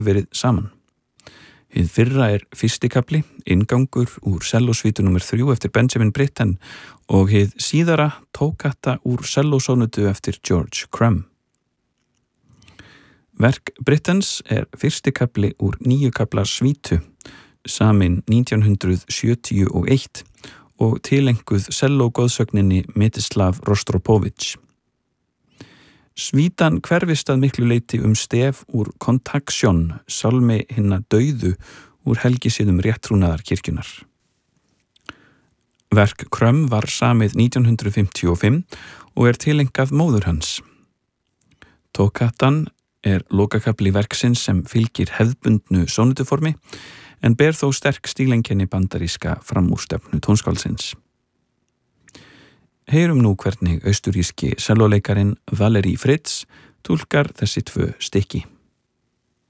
verið saman. Hið fyrra fyrsti kafli, inngangur úr sellósvítu nr. 3 eftir Benjamin Britten og hið síðara tókata úr sellósónutu eftir George Crumb. Verk Brittens fyrsti kafli úr 9 kafla svítu, samin 1971 og tilenguð sellógoðsögninni Metislav Rostropovich. Svítan hverfist að miklu leyti stef úr Kontaksjón, sálmi hinna dauðu úr helgisíðum réttrúnaðarkirkjunar. Verk Crumb var samið 1955 og tilengað móður hans. Tókatan lokakafli verksins sem fylgir hefðbundnu sónutuformi en ber þó sterk stíleinkenni bandaríska framúrstefnu tónskáldsins. Heyrum nú hvernig austuríski sellóleikarin Valery Fritz túlkar þessi 2 stykki.